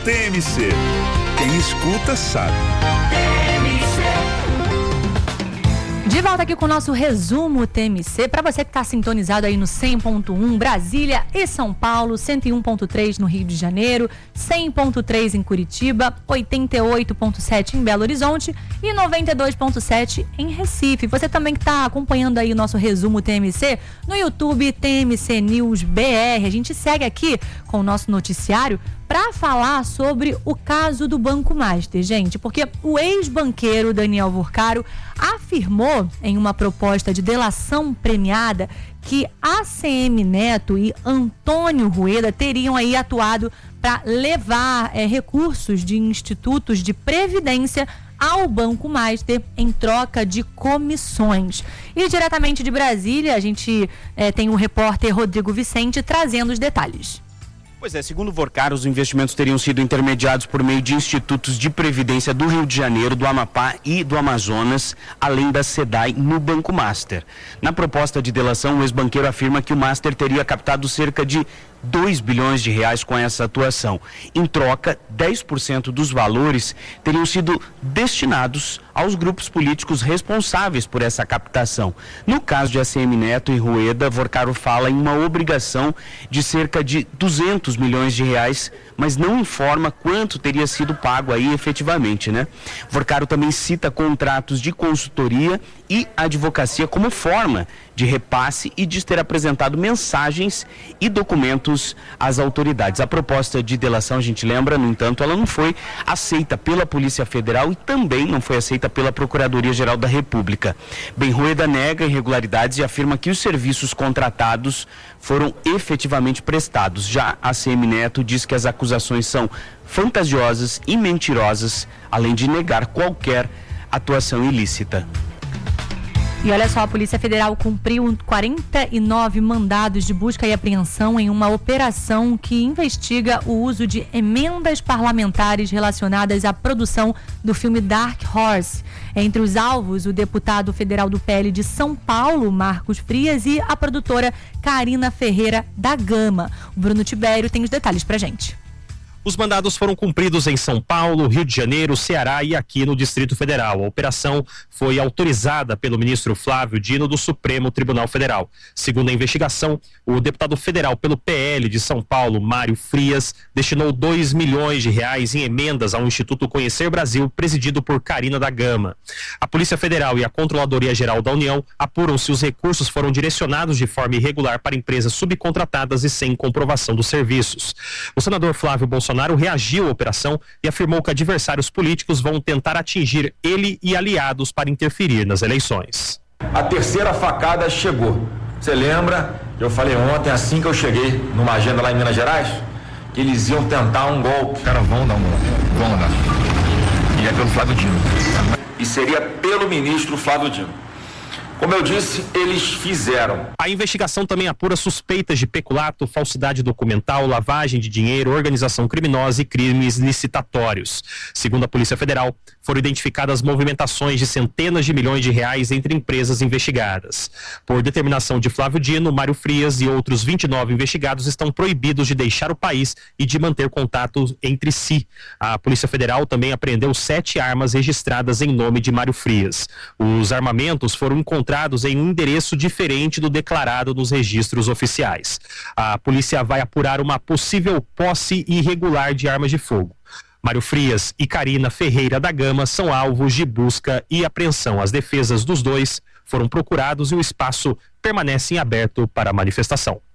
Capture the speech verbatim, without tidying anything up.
T M C. Quem escuta sabe. De volta aqui com o nosso resumo T M C, para você que está sintonizado aí no cem ponto um Brasília e São Paulo, cento e um ponto três no Rio de Janeiro, cem ponto três em Curitiba, oitenta e oito ponto sete em Belo Horizonte e noventa e dois ponto sete em Recife. Você também que está acompanhando aí o nosso resumo T M C no YouTube T M C News B R. A gente segue aqui com o nosso noticiário para falar sobre o caso do Banco Master, gente, porque o ex-banqueiro Daniel Vorcaro afirmou em uma proposta de delação premiada que A C M Neto e Antônio Rueda teriam aí atuado para levar é, recursos de institutos de previdência ao Banco Master em troca de comissões. E diretamente de Brasília, a gente é, tem o repórter Rodrigo Vicente trazendo os detalhes. Pois é, segundo Vorcaro, os investimentos teriam sido intermediados por meio de institutos de previdência do Rio de Janeiro, do Amapá e do Amazonas, além da SEDAI no Banco Master. Na proposta de delação, o ex-banqueiro afirma que o Master teria captado cerca de dois bilhões de reais com essa atuação. Em troca, dez por cento dos valores teriam sido destinados aos grupos políticos responsáveis por essa captação. No caso de A C M Neto e Rueda, Vorcaro fala em uma obrigação de cerca de duzentos milhões de reais, mas não informa quanto teria sido pago aí efetivamente, né? Vorcaro também cita contratos de consultoria e advocacia como forma de repasse e diz ter apresentado mensagens e documentos às autoridades. A proposta de delação, a gente lembra, no entanto, ela não foi aceita pela Polícia Federal e também não foi aceita pela Procuradoria-Geral da República. Bem, Rueda nega irregularidades e afirma que os serviços contratados foram efetivamente prestados. Já a A C M Neto diz que as acusações são fantasiosas e mentirosas, além de negar qualquer atuação ilícita. E olha só, a Polícia Federal cumpriu quarenta e nove mandados de busca e apreensão em uma operação que investiga o uso de emendas parlamentares relacionadas à produção do filme Dark Horse. Entre os alvos, o deputado federal do P L de São Paulo, Marcos Frias, e a produtora Karina Ferreira da Gama. O Bruno Tibério tem os detalhes pra gente. Os mandados foram cumpridos em São Paulo, Rio de Janeiro, Ceará e aqui no Distrito Federal. A operação foi autorizada pelo ministro Flávio Dino do Supremo Tribunal Federal. Segundo a investigação, o deputado federal pelo P L de São Paulo, Mário Frias, destinou dois milhões de reais em emendas ao Instituto Conhecer Brasil, presidido por Karina da Gama. A Polícia Federal e a Controladoria Geral da União apuram se os recursos foram direcionados de forma irregular para empresas subcontratadas e sem comprovação dos serviços. O senador Flávio Bolsonaro reagiu à operação e afirmou que adversários políticos vão tentar atingir ele e aliados para interferir nas eleições. A terceira facada chegou. Você lembra? Eu falei ontem, assim que eu cheguei numa agenda lá em Minas Gerais, que eles iam tentar um golpe. Os caras vão dar um golpe, vão dar. E é pelo Flávio Dino. E seria pelo ministro Flávio Dino. Como eu disse, eles fizeram. A investigação também apura suspeitas de peculato, falsidade documental, lavagem de dinheiro, organização criminosa e crimes licitatórios. Segundo a Polícia Federal, foram identificadas movimentações de centenas de milhões de reais entre empresas investigadas. Por determinação de Flávio Dino, Mário Frias e outros vinte e nove investigados estão proibidos de deixar o país e de manter contato entre si. A Polícia Federal também apreendeu sete armas registradas em nome de Mário Frias. Os armamentos foram encontrados em um endereço diferente do declarado nos registros oficiais. A polícia vai apurar uma possível posse irregular de armas de fogo. Mário Frias e Karina Ferreira da Gama são alvos de busca e apreensão. As defesas dos dois foram procurados e o espaço permanece em aberto para manifestação.